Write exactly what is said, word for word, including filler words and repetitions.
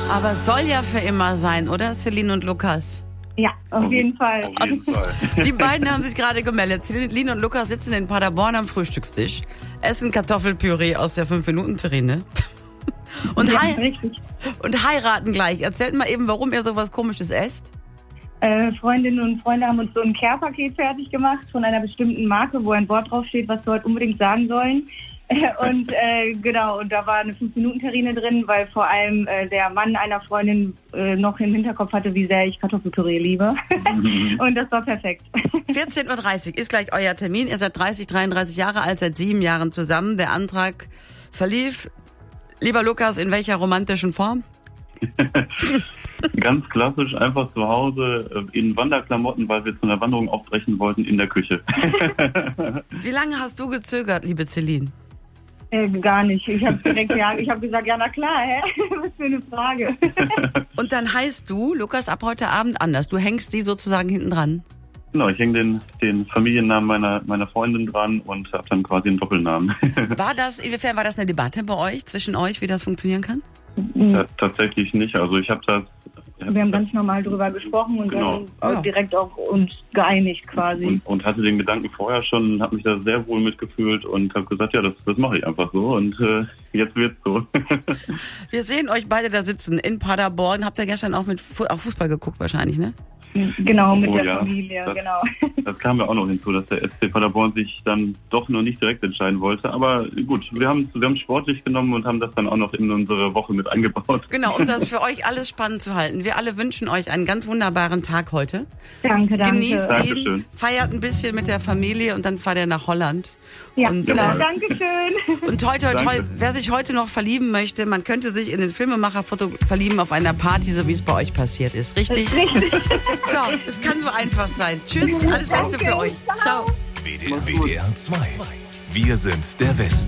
Aber es soll ja für immer sein, oder, Celine und Lukas? Ja, auf jeden Fall. Auf jeden Fall. Die beiden haben sich gerade gemeldet. Celine und Lukas sitzen in Paderborn am Frühstückstisch, essen Kartoffelpüree aus der fünf Minuten Terrine und, Ja, hei- richtig. und heiraten gleich. Erzählt mal eben, warum ihr sowas Komisches esst. Äh, Freundinnen und Freunde haben uns so ein Care-Paket fertig gemacht von einer bestimmten Marke, wo ein Wort draufsteht, was wir heute unbedingt sagen sollen. Und äh, genau, und da war eine fünf Minuten Terrine drin, weil vor allem äh, der Mann einer Freundin äh, noch im Hinterkopf hatte, wie sehr ich Kartoffelpüree liebe. Und das war perfekt. vierzehn Uhr dreißig ist gleich euer Termin. Ihr seid dreißig, dreiunddreißig Jahre alt, seit sieben Jahren zusammen. Der Antrag verlief. Lieber Lukas, in welcher romantischen Form? Ganz klassisch, einfach zu Hause in Wanderklamotten, weil wir zu einer Wanderung aufbrechen wollten, in der Küche. Wie lange hast du gezögert, liebe Celine? Äh, gar nicht. Ich habe direkt ja, ich habe gesagt, ja na klar, hä? Was für eine Frage. Und dann heißt du, Lukas, ab heute Abend anders. Du hängst die sozusagen hinten dran. Genau, ich hänge den, den Familiennamen meiner, meiner Freundin dran und habe dann quasi einen Doppelnamen. War das, inwiefern war das eine Debatte bei euch, zwischen euch, wie das funktionieren kann? Ja, tatsächlich nicht. Also ich habe das... Wir haben ganz normal drüber gesprochen und Genau. dann Ja. direkt auch uns geeinigt quasi. Und, und hatte den Gedanken vorher schon und habe mich da sehr wohl mitgefühlt und habe gesagt, ja, das, das mache ich einfach so und äh, jetzt wird's so. Wir sehen euch beide da sitzen in Paderborn. Habt ihr gestern auch mit Fu- auch Fußball geguckt wahrscheinlich, ne? Genau, mit Oh der ja, Familie, das- genau. Das kam ja auch noch hinzu, dass der S C Paderborn sich dann doch noch nicht direkt entscheiden wollte. Aber gut, wir haben wir haben sportlich genommen und haben das dann auch noch in unsere Woche mit eingebaut. Genau, um das für euch alles spannend zu halten. Wir alle wünschen euch einen ganz wunderbaren Tag heute. Danke, danke. Genießt ihn, Dankeschön. feiert ein bisschen mit der Familie und dann fahrt ihr nach Holland. Ja, und, genau. äh, Dankeschön. Und toi, toi, toi, Danke. wer sich heute noch verlieben möchte, man könnte sich in den Filmemacher foto- verlieben auf einer Party, so wie es bei euch passiert ist. Richtig? Richtig. So, es kann so einfach sein. Tschüss, alles Beste für euch. Ciao. W D R zwei. Wir sind der Westen.